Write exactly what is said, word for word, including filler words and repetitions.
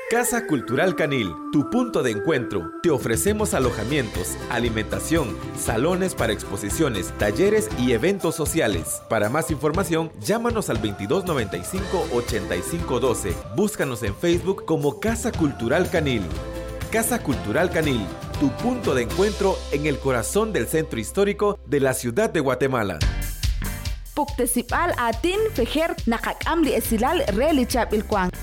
Casa Cultural Canil, tu punto de encuentro. Te ofrecemos alojamientos, alimentación, salones para exposiciones, talleres y eventos sociales. Para más información, llámanos al veintidós noventa y cinco, ochenta y cinco doce. Búscanos en Facebook como Casa Cultural Canil. Casa Cultural Canil, tu punto de encuentro en el corazón del centro histórico de la ciudad de Guatemala. Puktesipal atin fejer nakakam li esilal relichap ilkwang.